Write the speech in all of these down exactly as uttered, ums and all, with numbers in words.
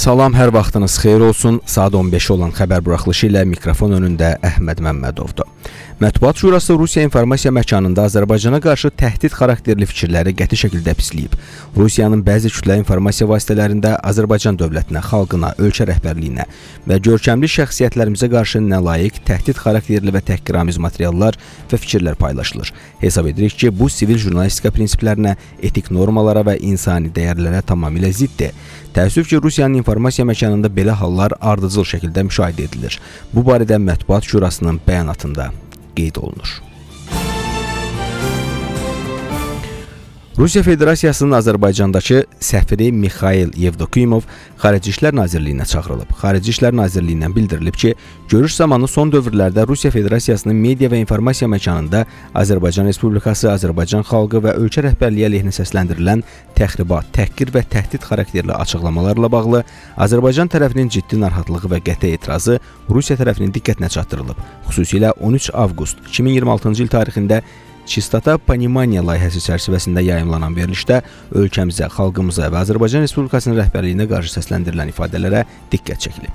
Salam, hər vaxtınız xeyir olsun. Saat on beş olan xəbər buraxılışı ilə mikrofon önündə Əhməd Məmmədovdur. Mətbuat Şurası Rusiya informasiya məkanında Azərbaycana qarşı təhdid xarakterli fikirləri qəti şəkildə pisləyib. Rusiyanın bəzi kütləvi informasiya vasitələrində Azərbaycan dövlətinə, xalqına, ölkə rəhbərliyinə və görkəmli şəxsiyyətlərimizə qarşı nalayiq, təhdid xarakterli və təhqiramiz materiallar və fikirlər paylaşılır. Hesab edirik ki, bu sivil jurnalistika prinsiplərinə, etik normalara və insani dəyərlərə tamamilə ziddir. Təəssüf ki, Rusiyanın informasiya məkanında belə hallar ardıcıl şəkildə müşahidə edilir. Bu barədə Mətbuat Şurasının bəyanatında qeyd olunur. Rusiya Federasiyasının Azərbaycandakı səfiri Mikhail Yevdokimov Xarici İşlər Nazirliyinə çağırılıb. Xarici İşlər Nazirliyindən bildirilib ki, görüş zamanı son dövrlərdə Rusiya Federasiyasının media və informasiya məkanında Azərbaycan Respublikası, Azərbaycan xalqı və ölkə rəhbərliyi əleyhinə səsləndirilən təxribat, təhqir və təhdid xarakterli açıqlamalarla bağlı Azərbaycan tərəfinin ciddi narahatlığı və qəti etirazı Rusiya tərəfinin diqqətinə çatdırılıb. Xüsusilə on üç avqust iki min iyirmi altıncı il tarixində Çistota Panimaniya layihəsi çərçivəsində yayımlanan verilişdə ölkəmizə, xalqımıza və Azərbaycan Respublikasının rəhbərliyinə qarşı səsləndirilən ifadələrə diqqət çəkilib.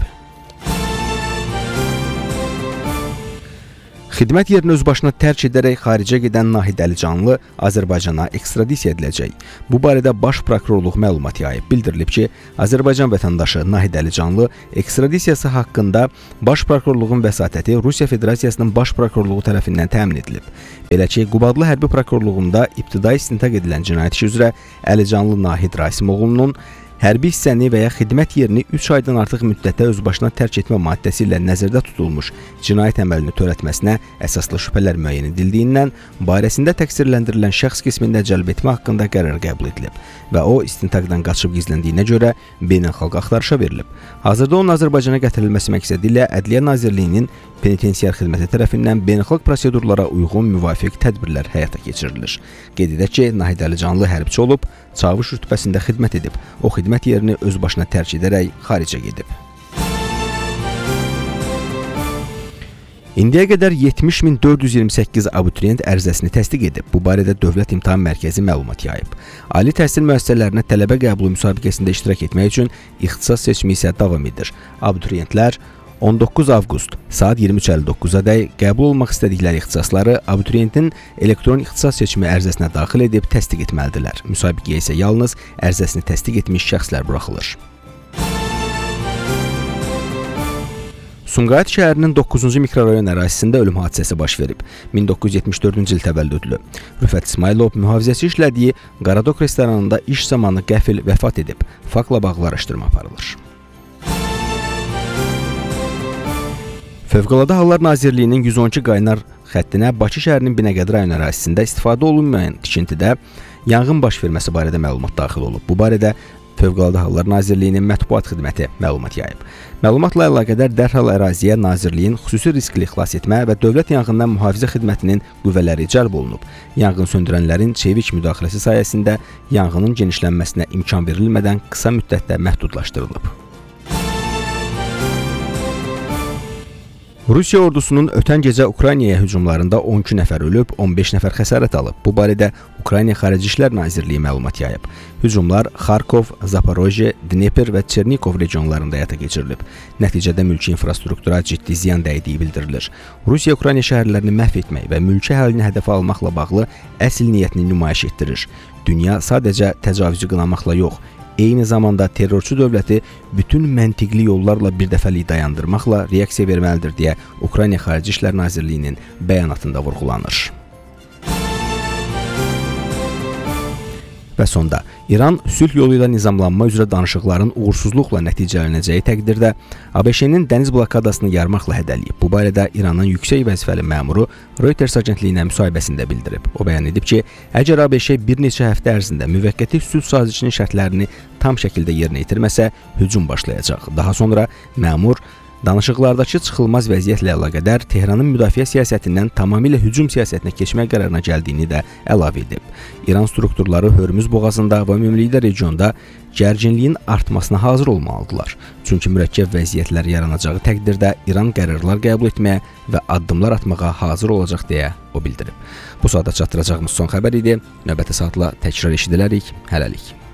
Xidmət yerini öz başına tərk edərək xaricə gedən Nahid Əlicanlı Azərbaycana ekstradisiya ediləcək. Bu barədə Baş Prokurorluq məlumat yayıb. Bildirilib ki, Azərbaycan vətəndaşı Nahid Əlicanlı ekstradisiyası haqqında Baş Prokurorluğun vəsatəti Rusiya Federasiyasının Baş Prokurorluğu tərəfindən təmin edilib. Belə ki, Qubadlı Hərbi Prokurorluğunda ibtidai istintaq edilən cinayət işi üzrə Əlicanlı Nahid Rasimoğlunun hərbi hissəni və ya xidmət yerini üç aydan artıq müddətə özbaşına tərk etmə maddəsi ilə nəzərdə tutulmuş cinayət əməlini törətməsinə əsaslı şübhələr müəyyən edildiyindən barəsində təqsirləndirilən şəxs qismində cəlb etmə haqqında qərar qəbul edilib və o istintaqdan qaçıb gizləndiyinə görə beynəlxalq axtarışa verilib. Hazırda onun Azərbaycana gətirilməsi məqsədi ilə Ədliyyə Nazirliyinin penitensiar xidməti tərəfindən beynəlxalq prosedurlara uyğun müvafiq tədbirlər həyata keçirilir. Qeyd edək ki, Nahid Əlicanlı hərbçi olub, çavuş rütbəsində xidmət edib. O xidmət yerini öz başına tərk edərək xaricə gedib. İndiyə qədər yetmiş min dörd yüz iyirmi səkkiz abituriyent ərizəsini təsdiq edib. Bu barədə Dövlət İmtahan Mərkəzi məlumat yayıb. Ali təhsil müəssisələrinə tələbə qəbulu müsabiqəsində iştirak etmək üçün ixtisas seçimi isə davam edir. Abituriyentlər on doqquz avqust saat iyirmi üç əlli doqquzadək qəbul olmaq istədikləri ixtisasları abituriyentin elektron ixtisas seçimi ərizəsinə daxil edib təsdiq etməlidirlər. Müsabiqəyə isə yalnız ərizəsini təsdiq etmiş şəxslər buraxılır. Sumqayıt şəhərinin doqquzuncu mikrorayon ərazisində ölüm hadisəsi baş verib. min doqquz yüz yetmiş dördüncü il təvəllüdlü Rüfət İsmailov mühafizəçi işlədiyi Qaradok restoranında iş zamanı qəfil vəfat edib. Faktla bağlı araşdırma aparılır. Fövqəladə Hallar Nazirliyinin yüz on iki qaynar xəttinə Bakı şəhərinin Binəqədi rayon ərazisində istifadə olunmayan tikintidə yanğın baş verməsi barədə məlumat daxil olub. Bu barədə Fövqəladə Hallar Nazirliyinin mətbuat xidməti məlumat yayıb. Məlumatla əlaqədar dərhal əraziyə Nazirliyin xüsusi riskli xilas etmə və Dövlət Yanğından Mühafizə Xidmətinin qüvvələri cəlb olunub. Yanğın söndürənlərin çevik müdaxiləsi sayəsində yanğının genişlənməsinə imkan verilmədən qısa müddətdə məhdudlaşdırılıb. Rusiya ordusunun ötən gecə Ukraynaya hücumlarında on iki nəfər ölüb, on beş nəfər xəsarət alıb. Bu barədə Ukrayna Xarici İşlər Nazirliyi məlumat yayıb. Hücumlar Xarkov, Zaporojye, Dnepr və Çernikov regionlarında həyata keçirilib. Nəticədə mülki infrastruktura ciddi ziyan dəydiyi bildirilir. Rusiya Ukrayna şəhərlərini məhv etmək və mülki əhalini hədəfə almaqla bağlı əsl niyyətini nümayiş etdirir. Dünya sadəcə təcavüzü qınamaqla yox, eyni zamanda terrorçu dövləti bütün məntiqli yollarla birdəfəlik dayandırmaqla reaksiya verməlidir deyə Ukrayna Xarici İşlər Nazirliyinin bəyanatında vurğulanır. Və sonda, İran sülh yolu ilə nizamlanma üzrə danışıqların uğursuzluqla nəticələnəcəyi təqdirdə A B Ş-nin dəniz blokadasını yarmaqla hədələyib. Bu barədə İranın yüksək vəzifəli məmuru Reuters agentliyinə müsahibəsində bildirib. O bəyan edib ki, əgər A B Ş bir neçə həftə ərzində müvəqqəti sülh sazişinin şərtlərini tam şəkildə yerinə yetirməsə, hücum başlayacaq. Daha sonra məmur danışıqlardakı çıxılmaz vəziyyətlə əlaqədar Tehranın müdafiə siyasətindən tamamilə hücum siyasətinə keçmək qərarına gəldiyini də əlavə edib. İran strukturları Hörmüz boğazında və ümumilikdə regionda gərginliyin artmasına hazır olmalıdırlar. Çünki mürəkkəb vəziyyətlər yaranacağı təqdirdə İran qərarlar qəbul etməyə və addımlar atmağa hazır olacaq deyə o bildirib. Bu saata çatdıracağımız son xəbər idi. Növbəti saatla təkrar eşidilərik. Hələlik.